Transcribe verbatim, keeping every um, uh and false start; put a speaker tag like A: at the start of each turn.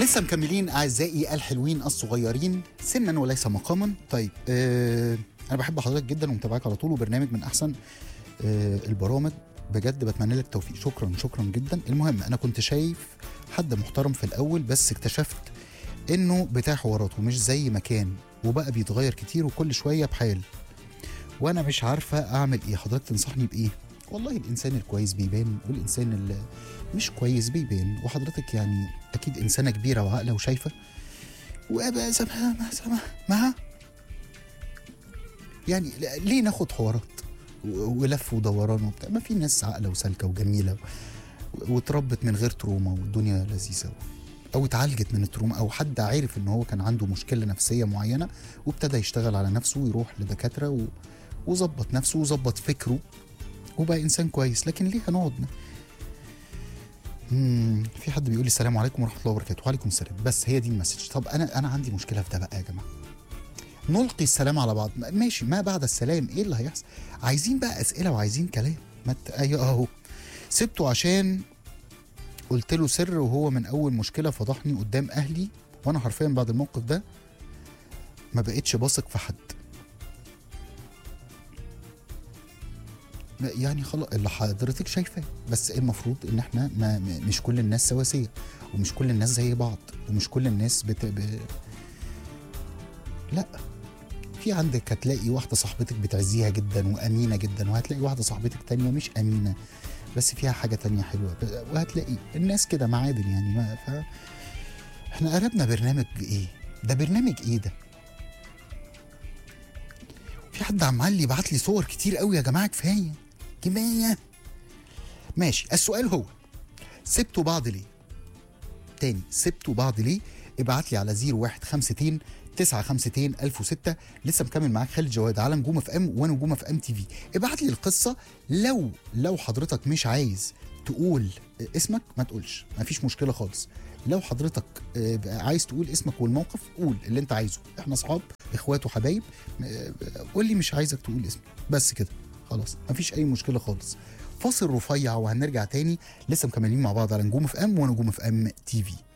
A: لسه مكملين اعزائي الحلوين الصغيرين سنا وليس مقاما. طيب آه انا بحب حضرتك جدا ومتابعك على طول، وبرنامج من احسن آه البرامج بجد، بتمنى لك التوفيق. شكرا شكرا جدا. المهم انا كنت شايف حد محترم في الاول، بس اكتشفت انه بتاع حوارات ومش زي ما كان، وبقى بيتغير كتير وكل شويه بحال، وانا مش عارفه اعمل ايه. حضرتك تنصحني بايه؟ والله الانسان الكويس بيبان، والانسان اللي مش كويس بيبان، وحضرتك يعني اكيد انسانه كبيره وعاقله وشايفه، وابقى سامها ما سامها ما يعني ليه ناخد حوارات ولف ودوران وبتاع؟ ما في ناس عاقله وسالكه وجميله واتربت من غير تروما والدنيا لذيذه، او اتعالجت من التروما، او حد عارف ان هو كان عنده مشكله نفسيه معينه وابتدى يشتغل على نفسه ويروح لدكاتره و... وظبط نفسه وظبط فكره وبقى انسان كويس. لكن ليه هنقعد امم في حد بيقول لي السلام عليكم ورحمه الله وبركاته. وعليكم السلام. بس هي دي المسج. طب انا انا عندي مشكله في ده بقى يا جماعه. نلقي السلام على بعض ماشي، ما بعد السلام ايه اللي هيحصل؟ عايزين بقى اسئله وعايزين كلام. ما ت... ايوه اهو سبته عشان قلت له سر، وهو من اول مشكله فضحني قدام اهلي، وانا حرفيا بعد الموقف ده ما بقتش بثق في حد. يعني خلاص اللي حضرتك شايفاه، بس المفروض ان احنا ما مش كل الناس سواسيه، ومش كل الناس زي بعض، ومش كل الناس بت... ب... لا، في عندك هتلاقي واحده صاحبتك بتعزيها جدا وامينه جدا، وهتلاقي واحده صاحبتك تانية مش امينه بس فيها حاجه تانية حلوه، وهتلاقي الناس كده معادن يعني. ما ف... احنا قلبنا برنامج ايه ده؟ برنامج ايه ده؟ في حد عمال يبعت لي صور كتير قوي يا جماعه، كفايه كفايه. ماشي، السؤال هو سبتوا بعض ليه؟ تاني، سبتوا بعض ليه؟ ابعت لي على صفر واحد خمسة تسعة خمسة ألف وستة. لسه مكمل معاك خالد جواد على نجوم اف ام ونجوم اف ام تي في. ابعت لي القصه. لو لو حضرتك مش عايز تقول اسمك ما تقولش، ما فيش مشكله خالص. لو حضرتك عايز تقول اسمك والموقف، قول اللي انت عايزه، احنا اصحاب اخوات وحبايب. قول لي مش عايزك تقول اسمك بس كده خلاص، ما فيش اي مشكله خالص. فاصل رفيع وهنرجع تاني. لسه مكملين مع بعض على نجوم اف ام ونجوم اف ام تي في.